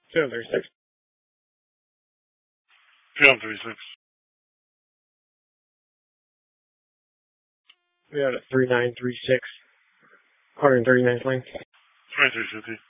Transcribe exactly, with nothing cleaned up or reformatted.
two oh three six. two oh three six. We have a three nine three six. one thirty-ninth lane. twenty-three fifty.